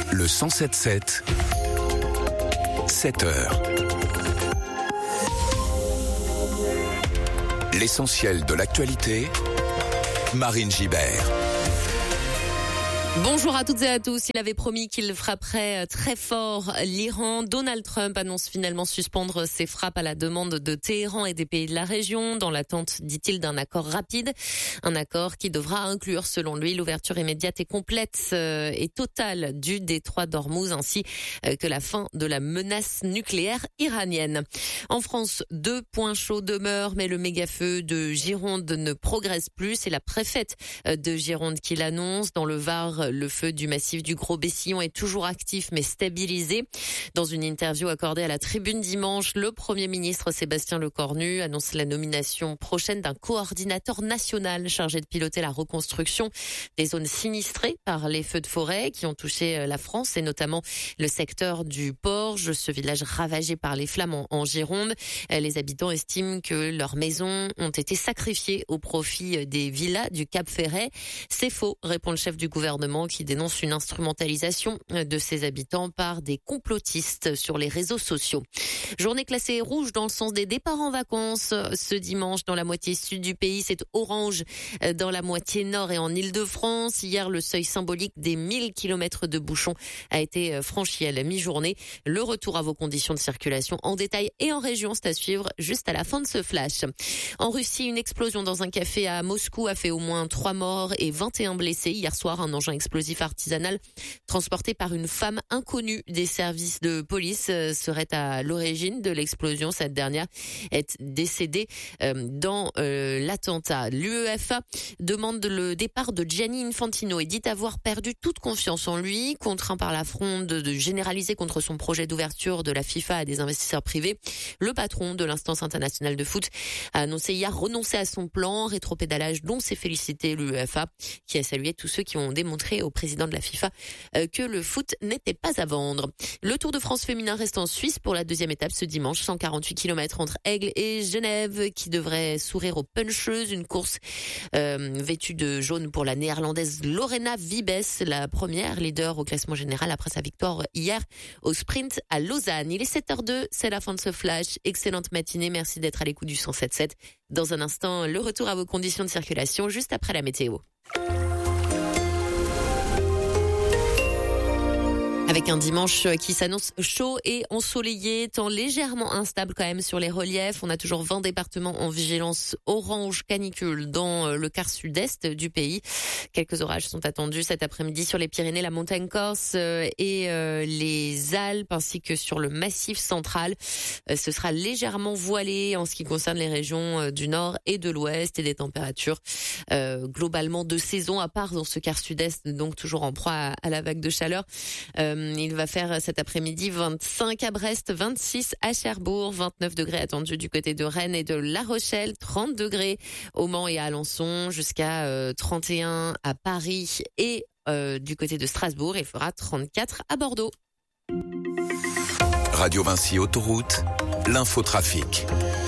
Le 107.7, 7 heures. L'essentiel de l'actualité, Marine Gibert. Bonjour à toutes et à tous. Il avait promis qu'il frapperait très fort l'Iran. Donald Trump annonce finalement suspendre ses frappes à la demande de Téhéran et des pays de la région, dans l'attente, dit-il, d'un accord rapide. Un accord qui devra inclure, selon lui, l'ouverture immédiate et complète et totale du détroit d'Ormuz, ainsi que la fin de la menace nucléaire iranienne. En France, 2 points chauds demeurent, mais le méga-feu de Gironde ne progresse plus. C'est la préfète de Gironde qui l'annonce. Dans le Var, le feu du massif du Gros Bessillon est toujours actif mais stabilisé. Dans une interview accordée à la Tribune dimanche, le Premier ministre Sébastien Lecornu annonce la nomination prochaine d'un coordinateur national chargé de piloter la reconstruction des zones sinistrées par les feux de forêt qui ont touché la France et notamment le secteur du Porge, ce village ravagé par les flammes en Gironde. Les habitants estiment que leurs maisons ont été sacrifiées au profit des villas du Cap Ferret. C'est faux, répond le chef du gouvernement, qui dénonce une instrumentalisation de ses habitants par des complotistes sur les réseaux sociaux. Journée classée rouge dans le sens des départs en vacances. Ce dimanche, dans la moitié sud du pays, c'est orange dans la moitié nord et en Île-de-France. Hier, le seuil symbolique des 1000 km de bouchons a été franchi à la mi-journée. Le retour à vos conditions de circulation en détail et en région, c'est à suivre juste à la fin de ce flash. En Russie, une explosion dans un café à Moscou a fait au moins 3 morts et 21 blessés. Hier soir, un engin explosif artisanal transporté par une femme inconnue des services de police serait à l'origine de l'explosion. Cette dernière est décédée dans l'attentat. L'UEFA demande le départ de Gianni Infantino et dit avoir perdu toute confiance en lui, contraint par la fronde de généraliser contre son projet d'ouverture de la FIFA à des investisseurs privés. Le patron de l'instance internationale de foot a annoncé hier renoncer à son plan, rétropédalage dont s'est félicité l'UEFA, qui a salué tous ceux qui ont démontré au président de la FIFA que le foot n'était pas à vendre. Le Tour de France féminin reste en Suisse pour la deuxième étape ce dimanche, 148 km entre Aigle et Genève, qui devrait sourire aux puncheuses. Une course vêtue de jaune pour la néerlandaise Lorena Wiebes, la première leader au classement général après sa victoire hier au sprint à Lausanne. Il est 7h02, c'est la fin de ce flash. Excellente matinée, merci d'être à l'écoute du 107.7. Dans un instant, le retour à vos conditions de circulation juste après la météo. Avec un dimanche qui s'annonce chaud et ensoleillé, temps légèrement instable quand même sur les reliefs. On a toujours 20 départements en vigilance orange canicule dans le quart sud-est du pays. Quelques orages sont attendus cet après-midi sur les Pyrénées, la montagne corse et les Alpes, ainsi que sur le massif central. Ce sera légèrement voilé en ce qui concerne les régions du nord et de l'ouest, et des températures globalement de saison, à part dans ce quart sud-est, donc toujours en proie à la vague de chaleur. Il va faire cet après-midi 25 à Brest, 26 à Cherbourg, 29 degrés attendus du côté de Rennes et de La Rochelle, 30 degrés au Mans et à Alençon, jusqu'à 31 à Paris et du côté de Strasbourg. Il fera 34 à Bordeaux. Radio Vinci Autoroute, l'infotrafic.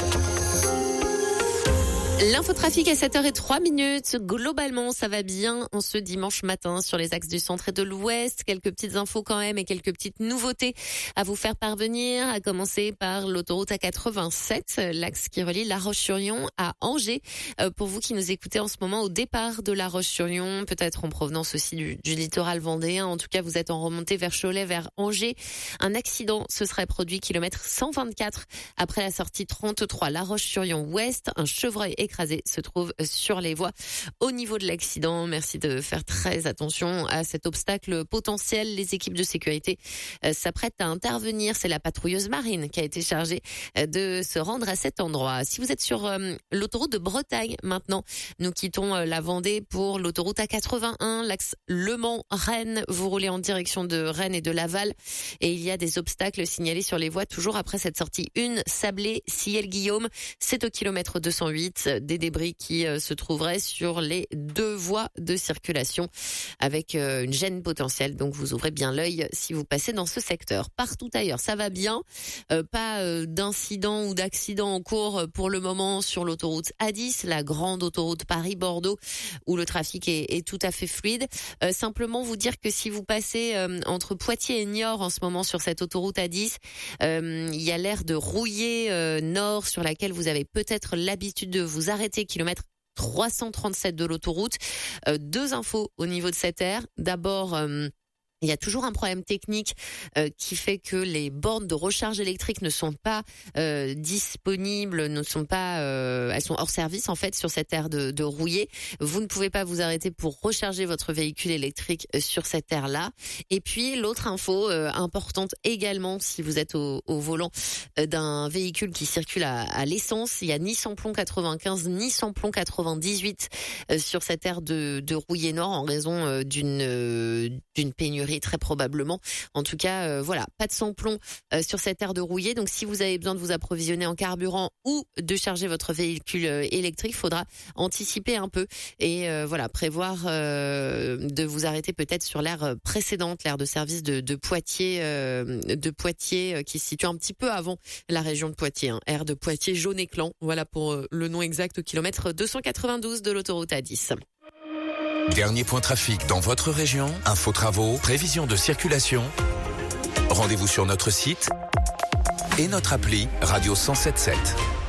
L'infotrafic à 7h03. Globalement, ça va bien en ce dimanche matin sur les axes du centre et de l'ouest. Quelques petites infos quand même et quelques petites nouveautés à vous faire parvenir. À commencer par l'autoroute A87, l'axe qui relie La Roche-sur-Yon à Angers. Pour vous qui nous écoutez en ce moment au départ de La Roche-sur-Yon, peut-être en provenance aussi du littoral vendéen. En tout cas, vous êtes en remontée vers Cholet, vers Angers. Un accident se serait produit kilomètre 124 après la sortie 33 La Roche-sur-Yon ouest. Un chevreuil écrasé se trouve sur les voies au niveau de l'accident. Merci de faire très attention à cet obstacle potentiel. Les équipes de sécurité s'apprêtent à intervenir. C'est la patrouilleuse marine qui a été chargée de se rendre à cet endroit. Si vous êtes sur l'autoroute de Bretagne maintenant, nous quittons la Vendée pour l'autoroute A81, l'axe Le Mans-Rennes. Vous roulez en direction de Rennes et de Laval et il y a des obstacles signalés sur les voies toujours après cette sortie 1, Sablé-Ciel-Guillaume. C'est au kilomètre 208. des débris qui se trouveraient sur les 2 voies de circulation avec une gêne potentielle. Donc vous ouvrez bien l'œil si vous passez dans ce secteur. Partout ailleurs, ça va bien. Pas d'incident ou d'accident en cours pour le moment sur l'autoroute A10, la grande autoroute Paris-Bordeaux, où le trafic est tout à fait fluide. Simplement vous dire que si vous passez entre Poitiers et Niort en ce moment sur cette autoroute A10, il y a l'aire de Rouillé Nord sur laquelle vous avez peut-être l'habitude de vous arrêter, kilomètre 337 de l'autoroute. 2 infos au niveau de cette aire. D'abord, il y a toujours un problème technique qui fait que les bornes de recharge électrique ne sont pas disponibles, elles sont hors service en fait sur cette aire de Rouillé. Vous ne pouvez pas vous arrêter pour recharger votre véhicule électrique sur cette aire-là. Et puis l'autre info importante également, si vous êtes au volant d'un véhicule qui circule à l'essence, il y a ni samplon 95 ni samplon 98 sur cette aire de Rouillé Nord en raison d'une pénurie très probablement. En tout cas, voilà, pas de samplon sur cette aire de Rouillé. Donc si vous avez besoin de vous approvisionner en carburant ou de charger votre véhicule électrique, il faudra anticiper un peu et voilà, prévoir de vous arrêter peut-être sur l'aire précédente, l'aire de service de Poitiers qui se situe un petit peu avant la région de Poitiers, hein, aire de Poitiers Jaune-Éclan. Voilà pour le nom exact au kilomètre 292 de l'autoroute A10. Dernier point trafic dans votre région, info travaux, prévision de circulation. Rendez-vous sur notre site et notre appli Radio 107.7.